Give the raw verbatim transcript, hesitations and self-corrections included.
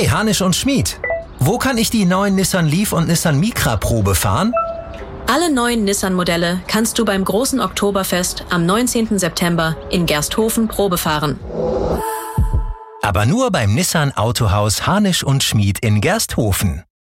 Hey, Hanisch und Schmid. Wo kann ich die neuen Nissan Leaf und Nissan Micra Probe fahren? Alle neuen Nissan-Modelle kannst du beim großen Oktoberfest am neunzehnten September in Gersthofen Probe fahren. Aber nur beim Nissan Autohaus Hanisch und Schmid in Gersthofen.